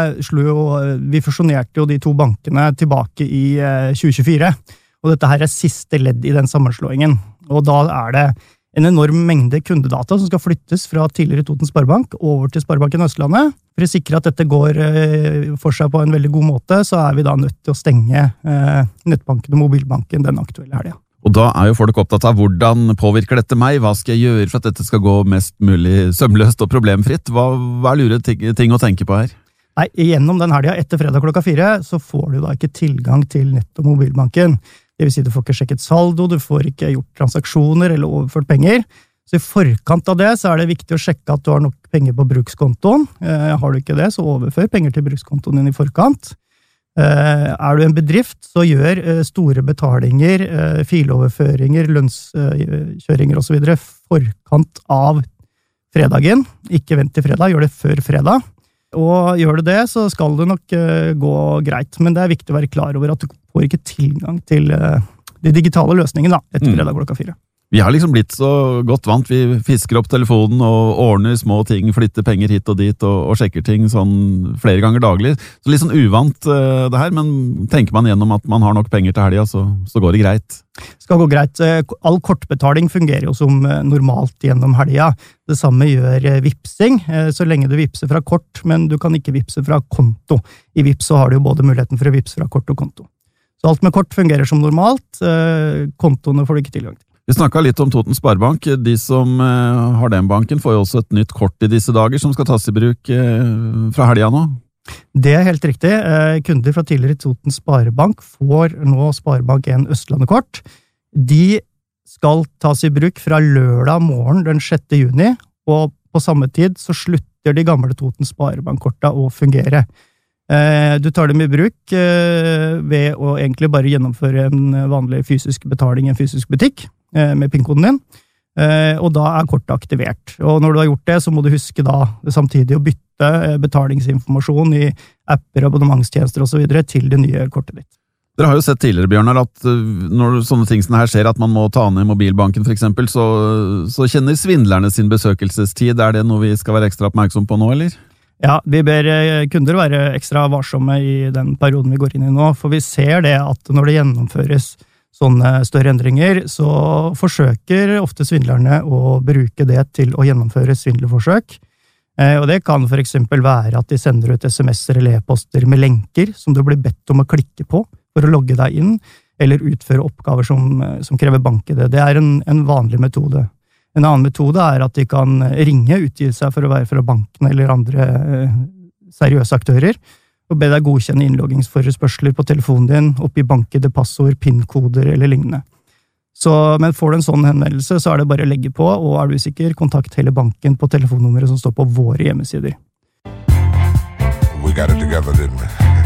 vi fusjonerte jo de to bankene tilbake i 2024, og dette her siste ledd i den sammenslåingen. Og da det en enorm mengde kundedata som skal flyttes fra tidligere Toten Sparebank over til Sparebanken Østlandet. For å sikre at dette går for seg på en veldig god måte, så vi da nødt til å stenge nettbanken og mobilbanken den aktuelle helgen. Og da jo folk opptatt av hvordan påvirker dette meg, hva skal jeg gjøre for at dette skal gå mest mulig sømløst og problemfritt? Hva lure ting å tenke på her? Nei, gjennom den helgen etter fredag klokka 4, så får du da ikke tilgang til nett- og mobilbanken. Det vil si du får ikke sjekket saldo, du får ikke gjort transaksjoner eller overført penger. Så i forkant av det så det viktig å sjekke at du har nok penger på brukskontoen. Har du ikke det, så overfør penger til brukskontoen din i forkant. Du en bedrift, så gjør store betalinger, filoverføringer, lønnskjøringer og så videre forkant av fredagen. Ikke vent til fredag, gjør det før fredag. Og gjør du det, så skal det nok gå greit. Men det viktig å være klar over at du får ikke tilgang til de digitale løsningene etter fredag klokka 4. Vi har liksom blitt så godt vant, vi fisker opp telefonen og ordner små ting, flytter penger hit og dit og sjekker ting sånn flere ganger daglig. Så litt sånn uvant det her, men tenker man gjennom at man har nok penger til helgen, så går det greit. Skal gå greit. All kortbetaling fungerer jo som normalt gjennom helgen. Det samme gjør vipsing, så lenge du vipser fra kort, men du kan ikke vipse fra konto. I vips så har du jo både muligheten for å vipse fra kort og konto. Så alt med kort fungerer som normalt, kontoene får du ikke tilgang til. Vi snakket litt om Toten Sparebank. De som har den banken får jo også et nytt kort i disse dager som skal tas i bruk fra helgen nå. Det helt riktig. Kunder fra tidligere Toten Sparebank får nå Sparebank1 Østlandet-kort. De skal tas i bruk fra lørdag morgen den 6. juni, og på samme tid så slutter de gamle Toten Sparebank-korta å fungere. Du tar dem i bruk ved å egentlig bare gjennomføre en vanlig fysisk betaling i en fysisk butikk med PIN-koden din, og da kortet aktivert. Og når du har gjort det, så må du huske da samtidig å bytte betalingsinformasjon i apper, abonnementstjenester og så videre til det nye kortet ditt. Dere har jo sett tidligere, Bjørnar, at når sånne ting som her skjer, at man må ta ned mobilbanken for eksempel, så kjenner svindlerne sin besøkelsestid. Det noe vi skal være ekstra oppmerksom på nå, eller? Ja, vi ber kunder være ekstra varsomme i den perioden vi går inn i nå, for vi ser det at når det gjennomføres sånne større endringer, så forsøker ofte svindlerne å bruke det til å gjennomføre svindelforsøk. Og det kan for eksempel være at de sender ut SMS-er eller e-poster med lenker som du blir bedt om å klikke på for å logge deg inn, eller utføre oppgaver som krever bank-ID. Det en vanlig metode. En annen metode at de kan ringe, utgi seg for å være fra banken eller andre seriøse aktører, og be deg godkjenne innloggingsforespørsler på telefonen din, oppgi bank-ID, passord, PIN-koder eller lignende. Men får du en sånn henvendelse, så det bare å legge på, og du usikker, kontakt hele banken på telefonnummeret som står på våre hjemmesider. We got it together, didn't we?